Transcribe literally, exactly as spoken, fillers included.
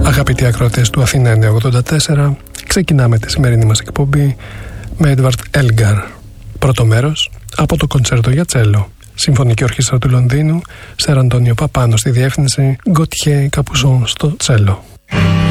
Αγαπητοί ακροατές του Αθήνα εννιακόσια ογδόντα τέσσερα, ξεκινάμε τη σημερινή μας εκπομπή με Edward Elgar. Πρώτο μέρος από το κοντσέρτο για τσέλο. Συμφωνική Ορχήστρα του Λονδίνου, Σερ Αντώνιο Παπάνο στη διεύθυνση, Γκοτιέ Καπουσόν στο τσέλο.